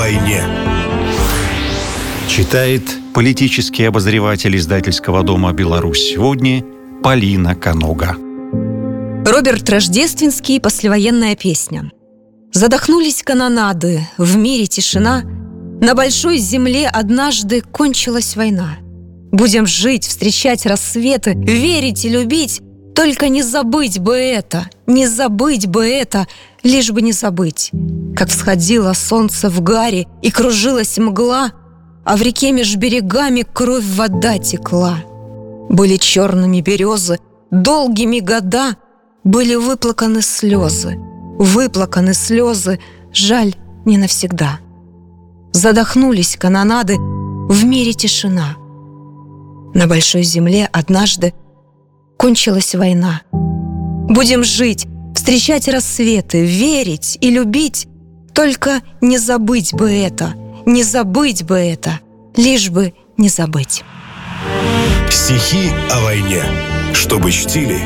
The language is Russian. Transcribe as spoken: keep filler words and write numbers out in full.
войне. Читает политический обозреватель издательского дома «Беларусь сегодня» Полина Канога. Роберт Рождественский, послевоенная песня. Задохнулись канонады, в мире тишина. На большой земле однажды кончилась война. Будем жить, встречать рассветы, верить и любить. Только не забыть бы это, не забыть бы это, лишь бы не забыть. Как всходило солнце в гаре и кружилась мгла, а в реке меж берегами кровь вода текла. Были черными березы, долгими года, были выплаканы слезы, выплаканы слезы, жаль, не навсегда. Задохнулись канонады, в мире тишина. На большой земле однажды кончилась война. Будем жить, встречать рассветы, верить и любить. Только не забыть бы это, не забыть бы это, лишь бы не забыть. Стихи о войне, чтобы чтили